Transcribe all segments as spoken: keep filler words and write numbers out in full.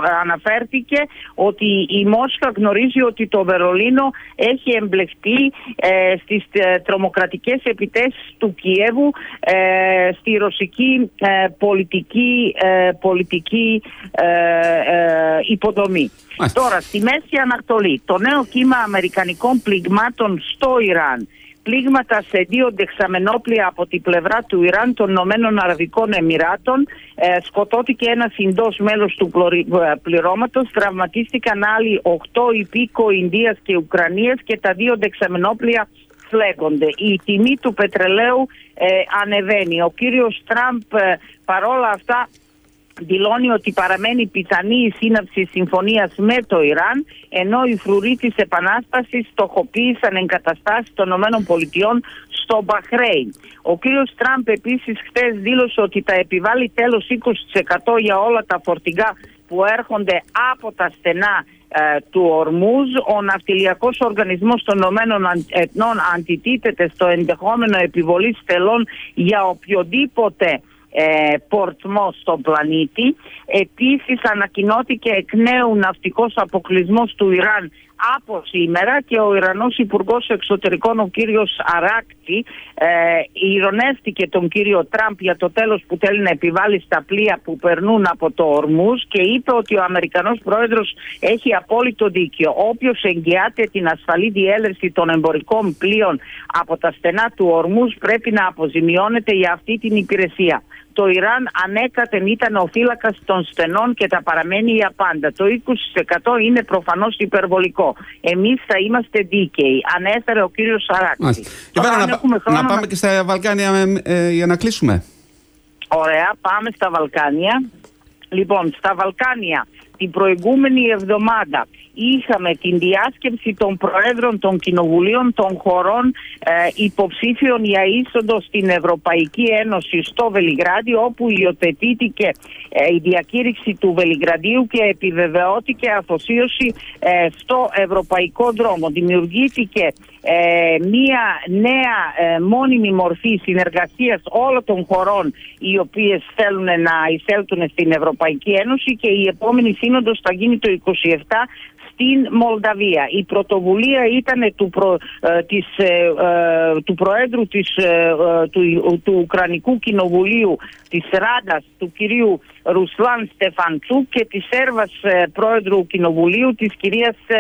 αναφέρθηκε ότι η Μόσχα γνωρίζει ότι το Βερολίνο έχει εμπλεχτεί ε, στις ε, τρομοκρατικές επιθέσεις του Κιέβου ε, στη ρωσική ε, πολιτική, ε, πολιτική ε, ε, υποδομή. Μάλιστα. Τώρα, στη Μέση Ανατολή, το νέο κύμα αμερικανικών πληγμάτων στο Ιράν, πλήγματα σε δύο δεξαμενόπλια από την πλευρά του Ιράν των Ηνωμένων Αραβικών Εμιράτων. Ε, σκοτώθηκε ένας Ινδός μέλος του πληρώματος, τραυματίστηκαν άλλοι οκτώ υπήκοοι Ινδίας και Ουκρανίας και τα δύο δεξαμενόπλια φλέγονται. Η τιμή του πετρελαίου ε, ανεβαίνει. Ο κύριος Τραμπ ε, παρόλα αυτά δηλώνει ότι παραμένει πιθανή η σύναψη συμφωνίας με το Ιράν, ενώ οι φρουροί της Επανάστασης στοχοποίησαν εγκαταστάσεις των ΗΠΑ στο Μπαχρέιν. Ο κύριος Τραμπ επίσης χθες δήλωσε ότι θα επιβάλλει τέλος είκοσι τοις εκατό για όλα τα φορτηγά που έρχονται από τα στενά ε, του Ορμούζ. Ο ναυτιλιακός οργανισμός των Ηνωμένων Εθνών αντιτίθεται στο ενδεχόμενο επιβολής τελών για οποιοδήποτε Ε, πορτμό στον πλανήτη. Επίσης ανακοινώθηκε εκ νέου ναυτικός αποκλεισμός του Ιράν από σήμερα και ο Ιρανός Υπουργός Εξωτερικών, ο κύριος Αράκτη, ε, ηρωνεύτηκε τον κύριο Τραμπ για το τέλος που θέλει να επιβάλλει στα πλοία που περνούν από το Ορμούζ και είπε ότι ο Αμερικανός πρόεδρος έχει απόλυτο δίκιο. Όποιος εγγυάται την ασφαλή διέλευση των εμπορικών πλοίων από τα στενά του Ορμούζ πρέπει να αποζημιώνεται για αυτή την υπηρεσία. Το Ιράν ανέκαθεν ήταν ο φύλακας των στενών και θα παραμένει για πάντα. Το είκοσι τοις εκατό είναι προφανώς υπερβολικό. Εμείς θα είμαστε δίκαιοι, ανέφερε ο κύριος Σαράκτη. Να, να πάμε και στα Βαλκάνια ε, για να κλείσουμε. Ωραία, πάμε στα Βαλκάνια. Λοιπόν, στα Βαλκάνια την προηγούμενη εβδομάδα είχαμε την διάσκεψη των προέδρων των κοινοβουλίων των χωρών ε, υποψήφιων για είσοδο στην Ευρωπαϊκή Ένωση στο Βελιγράδι, όπου υιοθετήθηκε ε, η διακήρυξη του Βελιγραδίου και επιβεβαιώθηκε αφοσίωση ε, στο ευρωπαϊκό δρόμο. Δημιουργήθηκε ε, μία νέα ε, μόνιμη μορφή συνεργασίας όλων των χωρών οι οποίες θέλουν να εισέλθουν στην Ευρωπαϊκή Ένωση και η επόμενη σύνοδος θα γίνει το είκοσι επτά στην Μολδαβία. Η πρωτοβουλία ήταν του, προ, ε, της, ε, ε, του Προέδρου της, ε, του, του Ουκρανικού Κοινοβουλίου της Ράντας, του κυρίου Ρουσλάν Στεφαντσούκ και της Σέρβας ε, Πρόεδρου Κοινοβουλίου της κυρίας ε,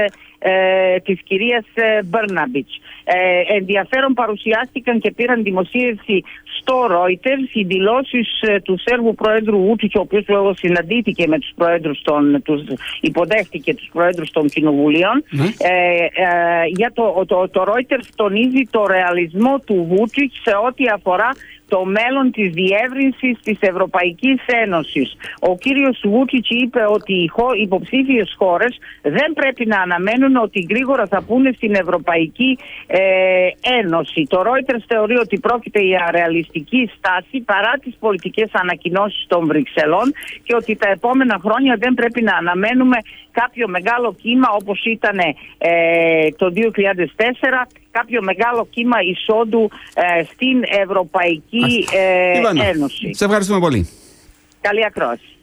Ε, της κυρίας ε, Μπέρναμπιτς. Ε, ενδιαφέρον παρουσιάστηκαν και πήραν δημοσίευση στο Reuters οι δηλώσεις ε, του Σέρβου Προέδρου Βούτσιτς, ο οποίος λόγω συναντήθηκε με τους προέδρους των, τους, υποδέχτηκε τους προέδρους των κοινοβουλίων. Mm. Ε, ε, για το, το, το Reuters τονίζει το ρεαλισμό του Βούτσιτς σε ό,τι αφορά το μέλλον της διεύρυνσης της Ευρωπαϊκής Ένωσης. Ο κύριος Βούτσιτς είπε ότι οι υποψήφιες χώρες δεν πρέπει να αναμένουν ότι γρήγορα θα πούνε στην Ευρωπαϊκή ε, Ένωση. Το Reuters θεωρεί ότι πρόκειται για ρεαλιστική στάση παρά τις πολιτικές ανακοινώσεις των Βρυξελών και ότι τα επόμενα χρόνια δεν πρέπει να αναμένουμε κάποιο μεγάλο κύμα όπως ήταν ε, το δύο χιλιάδες τέσσερα, κάποιο μεγάλο κύμα εισόδου ε, στην Ευρωπαϊκή ε, Ένωση. Σε ευχαριστούμε πολύ. Καλή ακρόαση.